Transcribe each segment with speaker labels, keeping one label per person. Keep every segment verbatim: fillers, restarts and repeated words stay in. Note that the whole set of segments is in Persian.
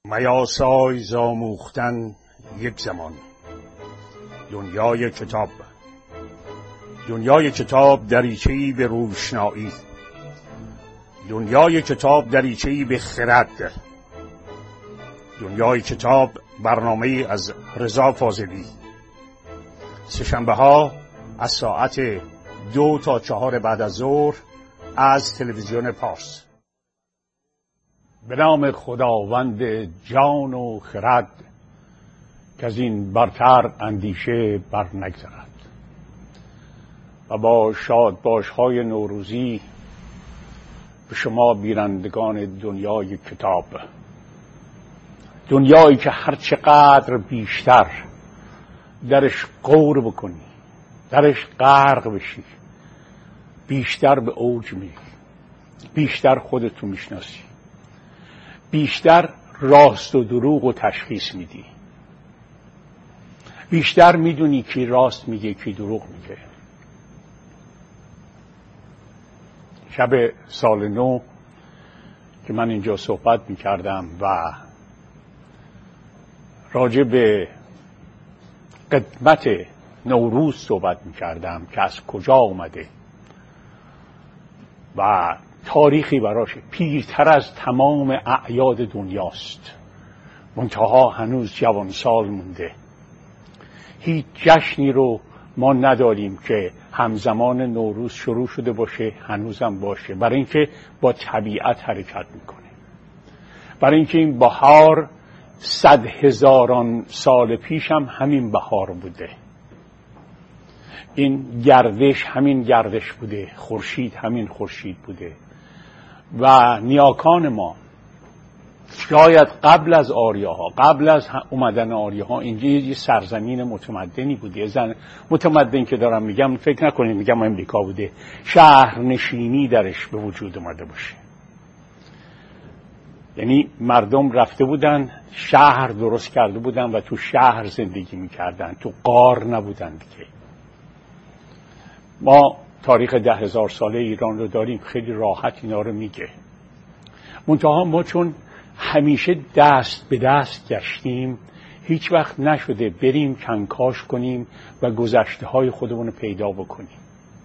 Speaker 1: میاسای زآموختن یک زمان. دنیای کتاب. دنیای کتاب دریچه‌ای به روشنایی. دنیای کتاب دریچه‌ای به خرد. دنیای کتاب برنامه‌ای از رضا فاضلی. سه‌شنبه‌ها از ساعت دو تا چهار بعد از ظهر از تلویزیون پارس. به نام خداوند جان و خرد که از این برتر اندیشه بر نگذرد. و با شادباش‌های نوروزی به شما بینندگان دنیای کتاب، دنیایی که هر چقدر بیشتر درش غور بکنی، درش غرق بشی، بیشتر به اوج میری، بیشتر خودتو میشناسی، بیشتر راست و دروغ و تشخیص میدی، بیشتر میدونی کی راست میگه کی دروغ میگه. شب سال نو که من اینجا صحبت میکردم و راجع به قدمت نوروز صحبت میکردم که از کجا اومده و تاریخی براش پیرتر از تمام اعیاد دنیاست، منتها هنوز جوان سال مونده. هیچ جشنی رو ما نداریم که همزمان نوروز شروع شده باشه هنوزم باشه، برای اینکه با طبیعت حرکت میکنه، برای اینکه این بهار صد هزاران سال پیش هم همین بهار بوده، این گردش همین گردش بوده، خورشید همین خورشید بوده. و نیاکان ما شاید قبل از آریاها، قبل از اومدن آریاها اینجا یه سرزمین متمدنی بوده. زن متمدن که دارم میگم فکر نکنید میگم امریکا بوده، شهرنشینی درش به وجود اومده باشه. یعنی مردم رفته بودن شهر درست کرده بودن و تو شهر زندگی میکردن، تو غار نبودن دیگه. ما تاریخ ده هزار ساله ایران رو داریم، خیلی راحت اینا رو میگه. منتها ما چون همیشه دست به دست گشتیم، هیچ وقت نشده بریم کنکاش کنیم و گذشته های خودمون رو پیدا بکنیم.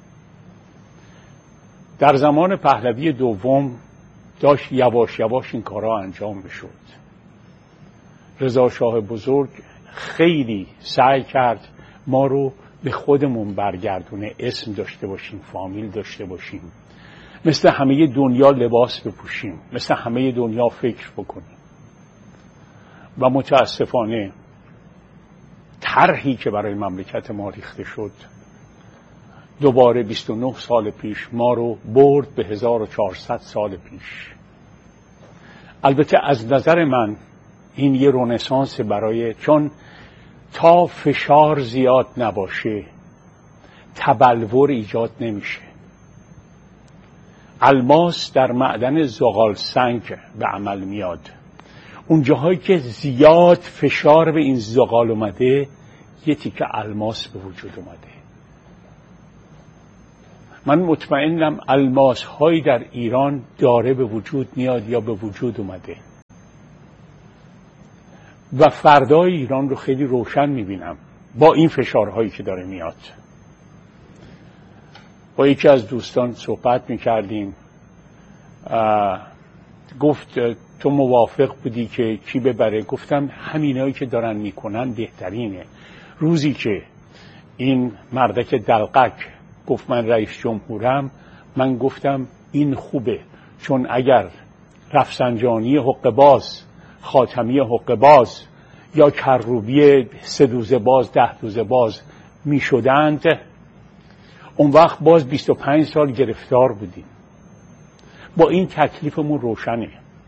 Speaker 1: در زمان پهلوی دوم داشت یواش یواش این کارا انجام میشد. رضا شاه بزرگ خیلی سعی کرد ما رو به خودمون برگردونه، اسم داشته باشیم، فامیل داشته باشیم، مثل همه دنیا لباس بپوشیم، مثل همه دنیا فکر بکنیم. و متاسفانه طرحی که برای مملکت ما ریخته شد دوباره بیست و نه سال پیش ما رو برد به هزار و چهارصد سال پیش. البته از نظر من این یه رنسانس، برای چون تا فشار زیاد نباشه تبلور ایجاد نمیشه. الماس در معدن زغال سنگ به عمل میاد. اون جاهایی که زیاد فشار به این زغال اومده یه تیکه الماس به وجود اومده. من مطمئنم الماس هایی در ایران داره به وجود میاد یا به وجود اومده و فردای ایران رو خیلی روشن میبینم با این فشارهایی که داره میاد. با یکی از دوستان صحبت میکردیم، گفت تو موافق بودی که کی ببره؟ گفتم همینایی که دارن میکنن بهترینه. روزی که این مردک دلقک گفت من رئیس جمهورم، من گفتم این خوبه، چون اگر رفسنجانی حقه باز، خاتمی حقه باز یا کروبی سه دوزه باز، ده دوزه باز می شدند، اون وقت باز بیست و پنج سال گرفتار بودیم. با این تکلیفمون روشنه.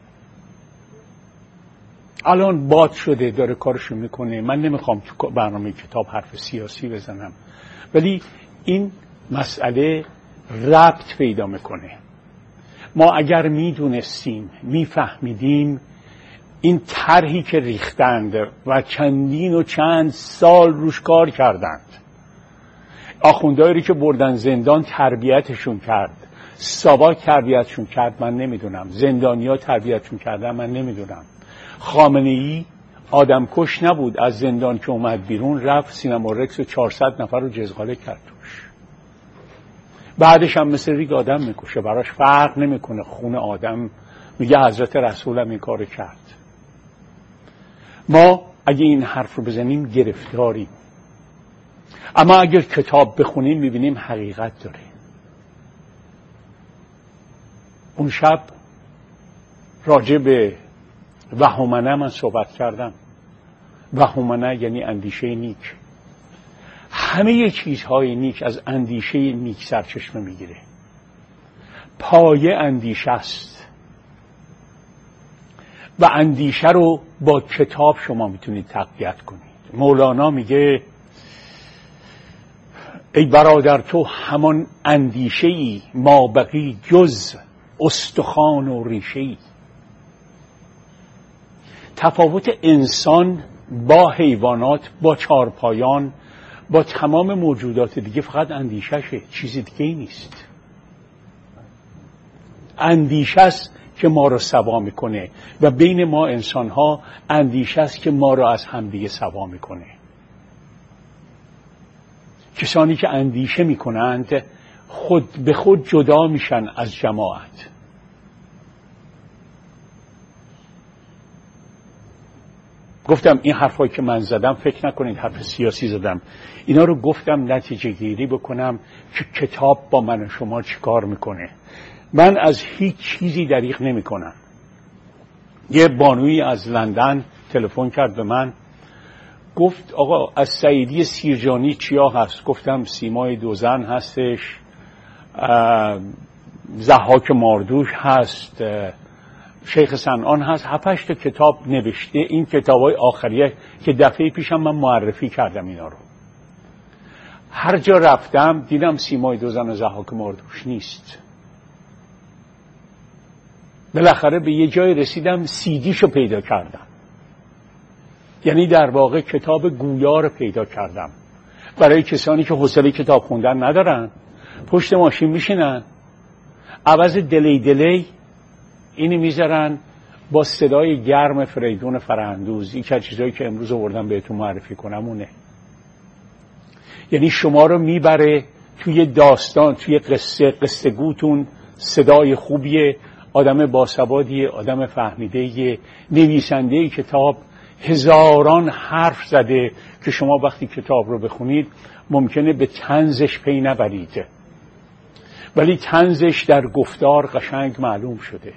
Speaker 1: الان باد شده داره کارشو میکنه. من نمیخوام تو برنامه کتاب حرف سیاسی بزنم، ولی این مسئله ربط پیدا میکنه. ما اگر میدونستیم، میفهمیدیم این طرحی که ریختند و چندین و چند سال روش کار کردند، آخوندهایی که بردن زندان تربیتشون کرد، ساواک تربیتشون کرد، من نمیدونم، زندانیا تربیتشون کردن، من نمیدونم، خامنه‌ای آدم کش نبود، از زندان که اومد بیرون رفت سینما رکس و چهارصد نفر رو جزغاله کرد توش. بعدش هم مثل ریگ آدم میکشه، براش فرق نمیکنه خون آدم. میگه حضرت رسول هم این کار کرد. ما اگه این حرف رو بزنیم گرفتاریم، اما اگر کتاب بخونیم میبینیم حقیقت داره. اون شب راجع به وهمنه من صحبت کردم. وهمنه یعنی اندیشه نیک. همه چیزهای نیک از اندیشه نیک سرچشمه میگیره. پایه اندیشه است و اندیشه رو با کتاب شما میتونید تقویت کنید. مولانا میگه ای برادر تو همان اندیشه‌ای ما بقی جز استخوان و ریشه‌ای. تفاوت انسان با حیوانات، با چارپایان، با تمام موجودات دیگه فقط اندیشهشه، چیزی دیگه ای نیست. اندیشه است که ما رو سوا میکنه و بین ما انسان ها اندیشه است که ما رو از همدیگه سوا میکنه. کسانی که اندیشه میکنند خود به خود جدا میشن از جماعت. گفتم این حرفایی که من زدم فکر نکنید حرف سیاسی زدم، اینا رو گفتم نتیجه گیری بکنم که کتاب با من و شما چیکار میکنه. من از هیچ چیزی دریغ نمی کنم. یه بانویی از لندن تلفن کرد به من، گفت آقا از سعیدی سیرجانی چیا هست؟ گفتم سیمای دوزن هستش، ضحاک ماردوش هست، شیخ صنعان هست، هفتش تا کتاب نوشته. این کتابای آخریه که دفعه پیشم من معرفی کردم اینا رو. هر جا رفتم دیدم سیمای دوزن و ضحاک ماردوش نیست. بالاخره به یه جای رسیدم سیدیشو پیدا کردم، یعنی در واقع کتاب گویا رو پیدا کردم. برای کسانی که حوصله کتاب خوندن ندارن پشت ماشین میشینن، عوض دلی دلی اینی میذارن با صدای گرم فریدون فرهندوز. این که چیزایی که امروز آوردم بهتون معرفی کنم اونه. یعنی شما رو میبره توی داستان، توی قصه، قصه گوتون صدای خوبیه، آدم باسوادیه، آدم فهمیدهیه، نویسنده کتاب هزاران حرف زده که شما وقتی کتاب رو بخونید ممکنه به طنزش پی نبرید، ولی طنزش در گفتار قشنگ معلوم شده.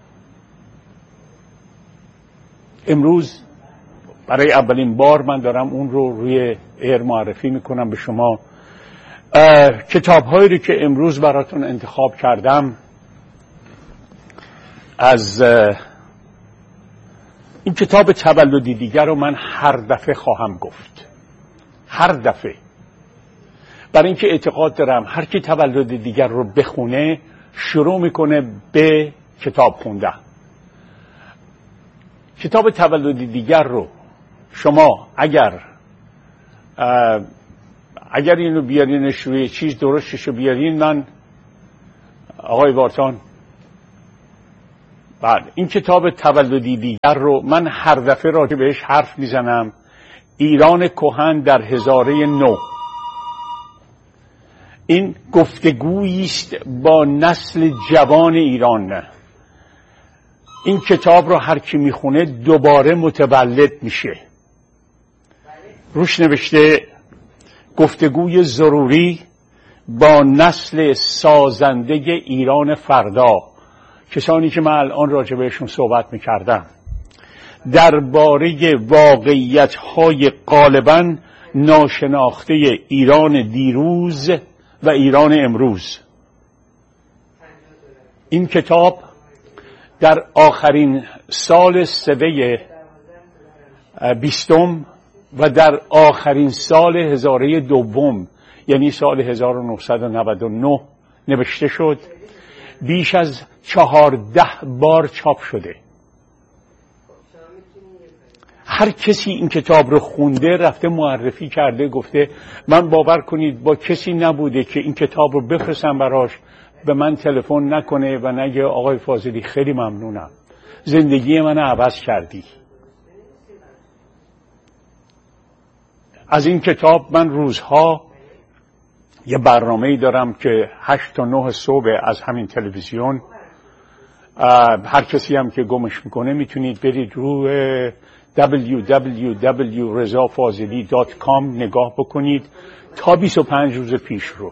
Speaker 1: امروز برای اولین بار من دارم اون رو روی ایر معرفی میکنم به شما. کتاب هایی رو که امروز براتون انتخاب کردم از این کتاب تولدی دیگر رو من هر دفعه خواهم گفت، هر دفعه، برای اینکه اعتقاد دارم هر کی تولد دیگر رو بخونه شروع میکنه به کتاب خوندن. کتاب تولد دیگر رو شما اگر اگر اینو بیارینش روی چیز درستشو بیارین، من آقای وارتان بعد این کتاب تولدی دیگر رو من هر دفعه راجع بهش حرف میزنم. ایران کهن در هزاره نو. این گفتگویی است با نسل جوان ایران. این کتاب رو هر کی میخونه دوباره متولد میشه. روش نوشته گفتگوی ضروری با نسل سازنده ایران فردا. کسانی که من الان راجع بهشون صحبت میکردم درباره واقعیت‌های غالباً ناشناخته ایران دیروز و ایران امروز. این کتاب در آخرین سال سده بیستم و در آخرین سال هزاره دوم، یعنی سال هزار و نهصد و نود و نه نوشته شد. بیش از چهارده بار چاپ شده. هر کسی این کتاب رو خونده رفته معرفی کرده، گفته من باور کنید با کسی نبوده که این کتاب رو بفرستم براش به من تلفن نکنه و نگه آقای فاضلی خیلی ممنونم، زندگی من عوض کردی. از این کتاب من روزها یه برنامه‌ای دارم که هشت تا نه صبح از همین تلویزیون، هر کسی هم که گمش میکنه میتونید برید روی دبلیو دبلیو دبلیو دات رضا فاضلی دات کام نگاه بکنید تا بیست و پنج روز پیش رو.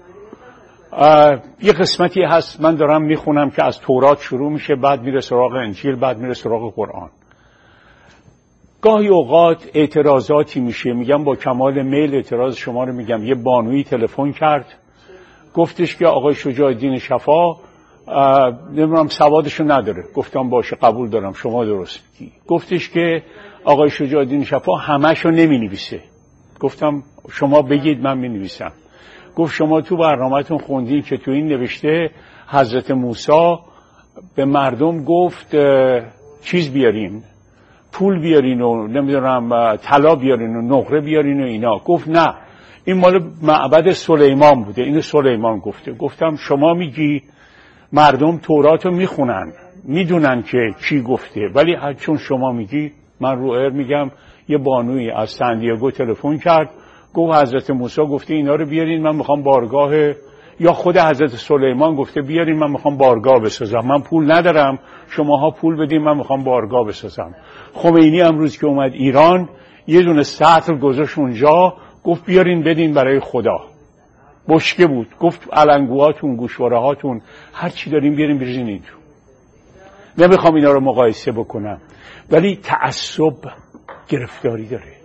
Speaker 1: یه قسمتی هست من دارم میخونم که از تورات شروع میشه، بعد میره سراغ انجیل، بعد میره سراغ قرآن. گاهی اوقات اعتراضاتی میشه، میگم با کمال میل اعتراض شما رو میگم. یه بانویی تلفن کرد گفتش که آقای شجاع الدین شفا نمیدونم سوادشو نداره. گفتم باشه قبول دارم، شما درست میگی. گفتش که آقای شجاع الدین شفا همشو نمینویسه. گفتم شما بگید من مینویسم. گفت شما تو برنامه‌تون خوندین که تو این نوشته حضرت موسی به مردم گفت چیز بیارین، پول بیارین و نمیدونم طلا بیارین و نقره بیارین و اینا. گفت نه این مال معبد سلیمان بوده، اینو سلیمان گفته. گفتم شما میگی مردم توراتو میخونن میدونن که چی گفته، ولی چون شما میگی، من رو ایر میگم یه بانوی از سندیگو تلفن کرد گفت حضرت موسی گفته اینا رو بیارین من میخوام بارگاه، یا خود حضرت سلیمان گفته بیارین من میخوام بارگاه بسازم، من پول ندارم شماها پول بدین من میخوام بارگاه بسازم. خمینی امروز که اومد ایران یه دونه سطل گذاشت اونجا، گفت بیارین بدین برای خدا. بشکه بود، گفت علنگوهاتون گوشواره هاتون هر چی دارین بیارین بریزین این تو. نمیخوام اینا رو مقایسه بکنم، ولی تعصب گرفتاری داره.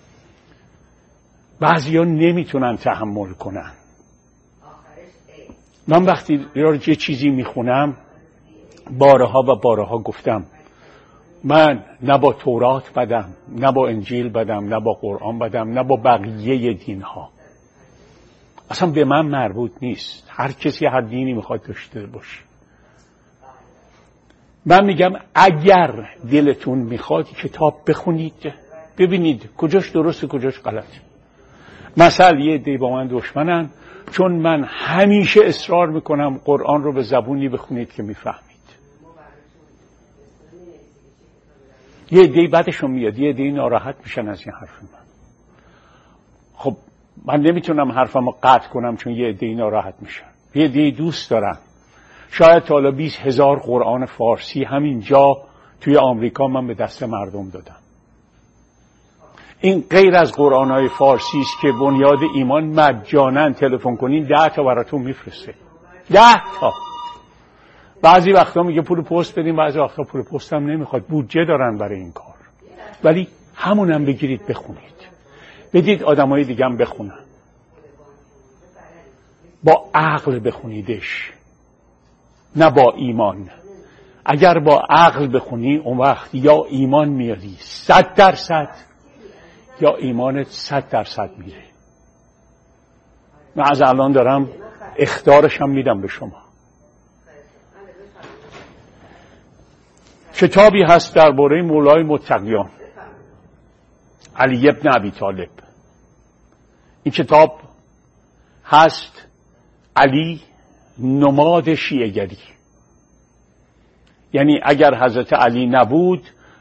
Speaker 1: بعضیا نمیتونن تحمل کنن. من وقتی یه چیزی میخونم، بارها و بارها گفتم من نه با تورات بدم، نه با انجیل بدم، نه با قرآن بدم، نه با بقیه دین ها. اصلا به من مربوط نیست. هر کسی هر دینی میخواد داشته باشه. من میگم اگر دلتون میخواد کتاب بخونید، ببینید کجاش درسته کجاش غلط. مثلا یه عده با من دشمنن چون من همیشه اصرار میکنم قرآن رو به زبونی بخونید که میفهمید. یه عده بعدشون میاد، یه عده ناراحت میشن از این حرف من. خب من نمیتونم حرفمو قطع کنم چون یه عده ناراحت میشن. یه عده دوست دارن. شاید تا حالا بیست هزار قرآن فارسی همینجا توی آمریکا من به دست مردم دادم. این غیر از قرآن‌های فارسی است که بنیاد ایمان مجانا تلفن کنین ده تا براتون میفرسته. ده تا. بعضی وقتا میگه پول پست بدین، بعضی وقتا پول پست هم نمیخواد، بودجه دارن برای این کار. ولی همونم بگیرید بخونید. بدید آدمای دیگه هم بخونن. با عقل بخونیدش، نه با ایمان. اگر با عقل بخونی اون وقت یا ایمان میاری صد درصد یا ایمانت صد درصد میره. من از الان دارم اخطارش هم میدم به شما. کتابی هست درباره مولای متقیان، علی ابن ابی طالب. این کتاب هست علی نماد شیعه‌گری. یعنی اگر حضرت علی نبود